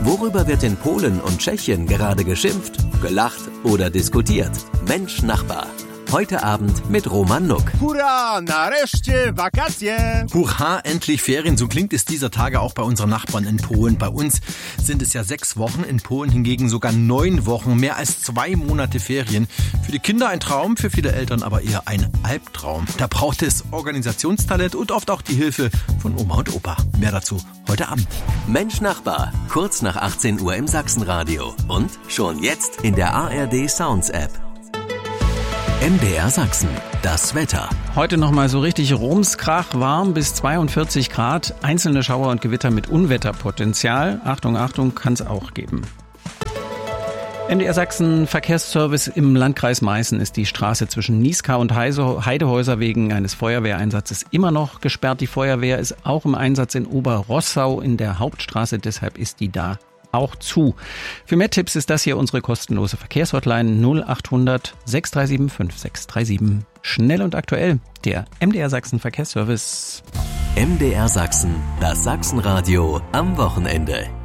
Worüber wird in Polen und Tschechien gerade geschimpft, gelacht oder diskutiert? Mensch Nachbar. Heute Abend mit Roman Nuck. Hurra, nareszcie wakacje! Hurra, endlich Ferien. So klingt es dieser Tage auch bei unseren Nachbarn in Polen. Bei uns sind es ja 6 Wochen, in Polen hingegen sogar 9 Wochen. Mehr als 2 Monate Ferien. Für die Kinder ein Traum, für viele Eltern aber eher ein Albtraum. Da braucht es Organisationstalent und oft auch die Hilfe von Oma und Opa. Mehr dazu heute Abend. Mensch Nachbar, kurz nach 18 Uhr im Sachsenradio. Und schon jetzt in der ARD Sounds App. MDR Sachsen, das Wetter. Heute nochmal so richtig rumskrach, warm bis 42 Grad. Einzelne Schauer und Gewitter mit Unwetterpotenzial. Achtung, Achtung, kann es auch geben. MDR Sachsen Verkehrsservice im Landkreis Meißen ist die Straße zwischen Nieskau und Heidehäuser wegen eines Feuerwehreinsatzes immer noch gesperrt. Die Feuerwehr ist auch im Einsatz in Oberrossau in der Hauptstraße, deshalb ist die da auch zu. Für mehr Tipps ist das hier unsere kostenlose Verkehrshotline 0800 637 5637. Schnell und aktuell, der MDR Sachsen Verkehrsservice. MDR Sachsen, das Sachsenradio am Wochenende.